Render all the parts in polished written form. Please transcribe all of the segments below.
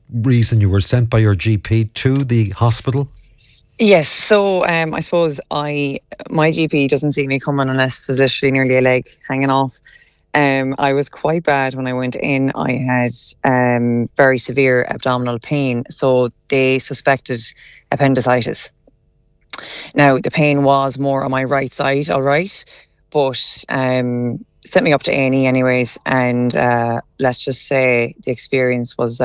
reason you were sent by your GP to the hospital? Yes, so I suppose my GP doesn't see me coming unless there's literally nearly a leg hanging off. I was quite bad when I went in. I had very severe abdominal pain, so they suspected appendicitis. Now, the pain was more on my right side, all right, but sent me up to A&E anyways, and let's just say the experience was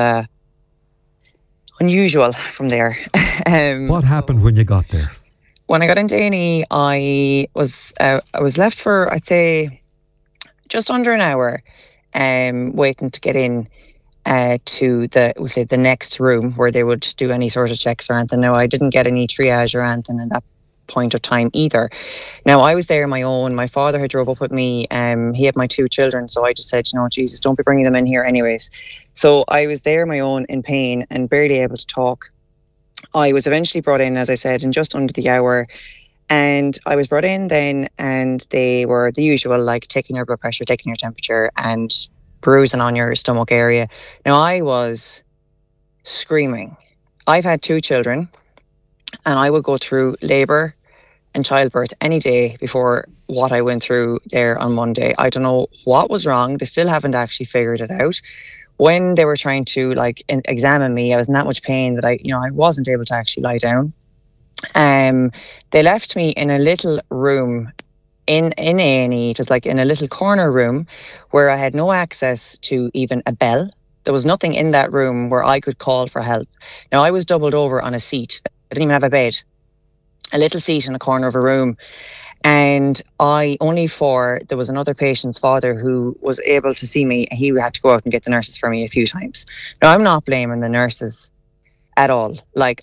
unusual from there. What happened when you got there? When I got into A&E, I was left for, I'd say, just under an hour, waiting to get in to the next room where they would do any sort of checks or anything. No, I didn't get any triage or anything at that point of time either. Now, I was there on my own. My father had drove up with me. He had my two children, so I just said, Jesus, don't be bringing them in here anyways. So I was there on my own in pain and barely able to talk. I was eventually brought in, as I said, in just under the hour. And I was brought in then, and they were the usual, like taking your blood pressure, taking your temperature, and bruising on your stomach area. Now, I was screaming. I've had two children, and I would go through labour and childbirth any day before what I went through there on Monday. I don't know what was wrong. They still haven't actually figured it out. When they were trying to examine me, I was in that much pain that I wasn't able to actually lie down. They left me in a little room in A&E. It was like in a little corner room where I had no access to even a bell. There was nothing in that room where I could call for help. Now, I was doubled over on a seat. I didn't even have a bed. A little seat in a corner of a room. And there was another patient's father who was able to see me. He had to go out and get the nurses for me a few times. Now, I'm not blaming the nurses at all.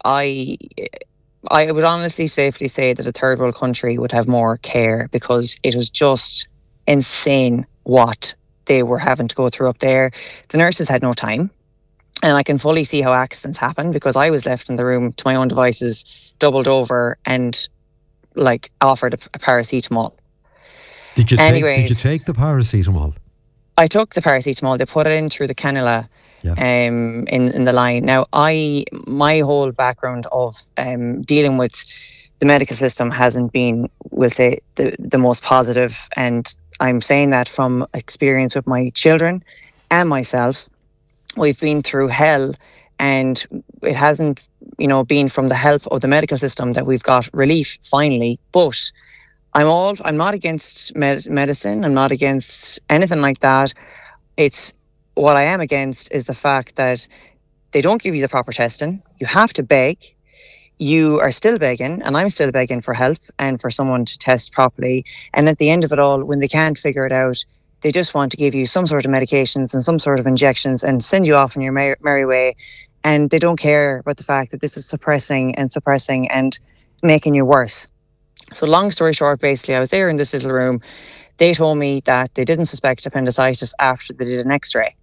I would honestly safely say that a third world country would have more care, because it was just insane what they were having to go through up there. The nurses had no time. And I can fully see how accidents happen, because I was left in the room to my own devices, doubled over, and offered a paracetamol. Did you take the paracetamol? I took the paracetamol. They put it in through the cannula. Yeah. In the line. Now, my whole background of dealing with the medical system hasn't been, we'll say, the most positive, and I'm saying that from experience with my children and myself. We've been through hell, and it hasn't, been from the help of the medical system that we've got relief finally. But I'm not against medicine. I'm not against anything like that. What I am against is the fact that they don't give you the proper testing. You have to beg. You are still begging, and I'm still begging for help and for someone to test properly. And at the end of it all, when they can't figure it out, they just want to give you some sort of medications and some sort of injections and send you off on your merry way. And they don't care about the fact that this is suppressing and making you worse. So long story short, basically, I was there in this little room. They told me that they didn't suspect appendicitis after they did an x-ray.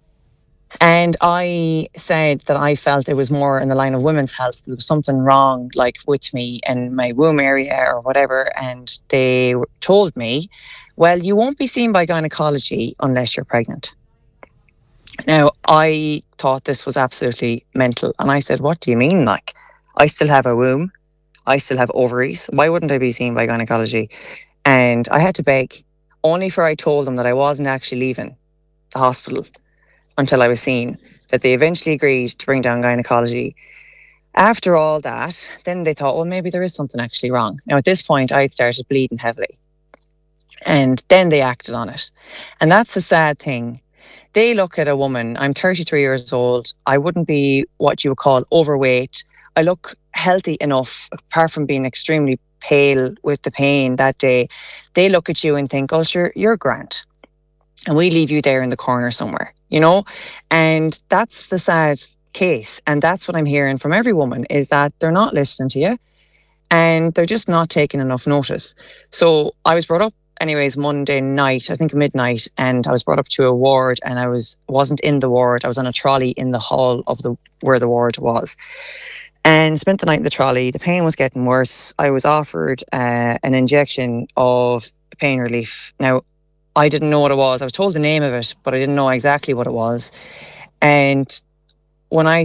And I said that I felt it was more in the line of women's health. There was something wrong, with me and my womb area or whatever. And they told me, well, you won't be seen by gynecology unless you're pregnant. Now, I thought this was absolutely mental. And I said, what do you mean? I still have a womb. I still have ovaries. Why wouldn't I be seen by gynecology? And I had to beg, only for I told them that I wasn't actually leaving the hospital until I was seen, that they eventually agreed to bring down gynecology. After all that, then they thought, well, maybe there is something actually wrong. Now, at this point, I had started bleeding heavily. And then they acted on it. And that's a sad thing. They look at a woman, I'm 33 years old, I wouldn't be what you would call overweight. I look healthy enough, apart from being extremely pale with the pain that day. They look at you and think, oh, sure, you're grand. And we leave you there in the corner somewhere, and that's the sad case. And that's what I'm hearing from every woman, is that they're not listening to you and they're just not taking enough notice. So I was brought up anyways Monday night, I think midnight, and I was brought up to a ward, and I wasn't in the ward. I was on a trolley in the hall of where the ward was, and spent the night in the trolley. The pain was getting worse. I was offered an injection of pain relief. Now, I didn't know what it was. I was told the name of it, but I didn't know exactly what it was. And when I